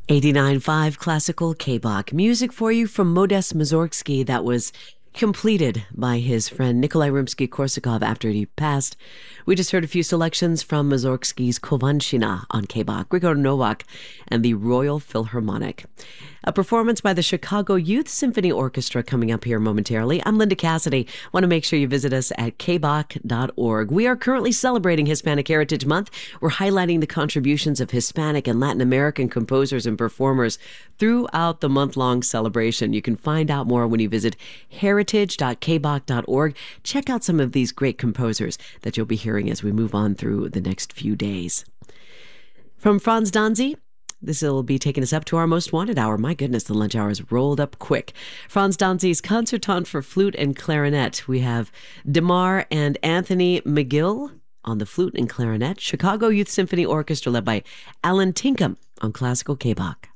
89.5 Classical K-Bach. Music for you from Modest Mussorgsky that was completed by his friend Nikolai Rimsky-Korsakov after he passed. We just heard a few selections from Mussorgsky's Kovanshina on K-Bach, Grigor Novak, and the Royal Philharmonic. A performance by the Chicago Youth Symphony Orchestra coming up here momentarily. I'm Linda Cassidy. Want to make sure you visit us at kbach.org. We are currently celebrating Hispanic Heritage Month. We're highlighting the contributions of Hispanic and Latin American composers and performers throughout the month-long celebration. You can find out more when you visit heritage.kbach.org. Check out some of these great composers that you'll be hearing as we move on through the next few days. From Franz Danzy, this will be taking us up to our most wanted hour. My goodness, the lunch hour has rolled up quick. Franz Danzy's Concertant for Flute and Clarinet. We have DeMar and Anthony McGill on the flute and clarinet. Chicago Youth Symphony Orchestra led by Alan Tinkham on classical K-Bach.